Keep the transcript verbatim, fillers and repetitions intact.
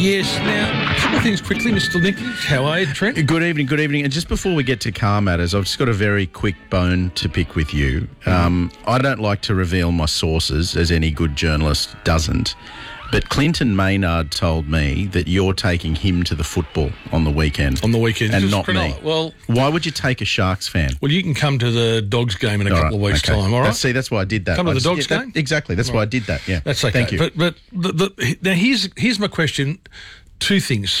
Yes, now, a couple of things quickly, Mister Nicky. How are you, Trent? Good evening, good evening. And just before we get to car matters, I've just got a very quick bone to pick with you. Um, I don't like to reveal my sources, as any good journalist doesn't. But Clinton Maynard told me that you're taking him to the football on the weekend. On the weekend. And Just not Cronulla. me. Well, Why would you take a Sharks fan? well, you can come to the Dogs game in a couple All of right, weeks' okay. time, all right? That's- See, that's why I did that. Come to I the just- Dogs yeah, that- game? Exactly. That's why I did that, yeah. That's okay. Thank you. But, but the, the, now, here's, here's my question. Two things.